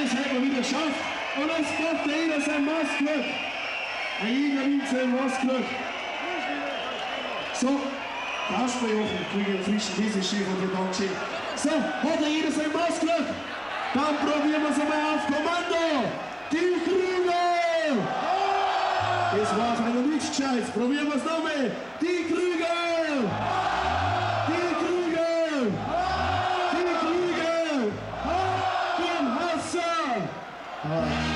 das hat man wieder geschafft. Und jetzt macht der jeder sein Maßglück. Ein jeder nimmt sein Maßglück. So, Kasper Jochen, kriege ich einen frischen Wiesenstiefel von der Dankeschön. So, hat der jeder sein Maßglück. Dann probieren wir es einmal auf Kommando. Die Krüger! Das war noch nicht gescheit. Probieren wir es nochmal. Die Krüger!